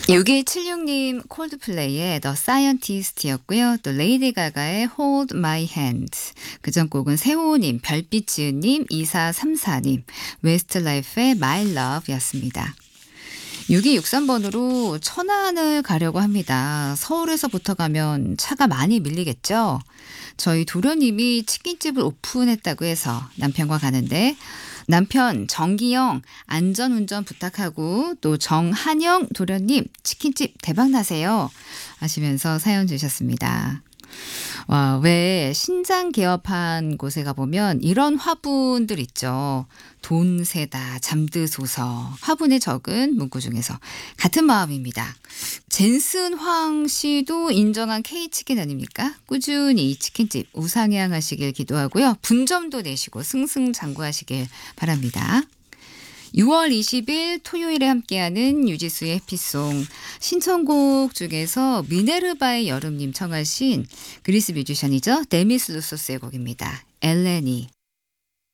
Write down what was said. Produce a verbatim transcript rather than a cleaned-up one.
육이칠육 님 콜드플레이의 The Scientist였고요. 또 레이디 가가의 Hold My Hand. 그전 곡은 세호님, 별빛지은님, 이사삼사 님, 웨스트라이프의 My Love였습니다. 육이육삼 번으로 천안을 가려고 합니다. 서울에서부터 가면 차가 많이 밀리겠죠? 저희 도련님이 치킨집을 오픈했다고 해서 남편과 가는데 남편 정기영 안전운전 부탁하고 또 정한영 도련님 치킨집 대박나세요 하시면서 사연 주셨습니다. 와, 왜 신장 개업한 곳에 가보면 이런 화분들 있죠. 돈 세다 잠드소서 화분에 적은 문구 중에서 같은 마음입니다. 젠슨 황 씨도 인정한 K치킨 아닙니까? 꾸준히 이 치킨집 우상향하시길 기도하고요. 분점도 내시고 승승장구하시길 바랍니다. 유월 이십일 토요일에 함께하는 유지수의 해피송 신청곡 중에서 미네르바의 여름님 청하신 그리스 뮤지션이죠. 데미스 루소스의 곡입니다. 엘레니.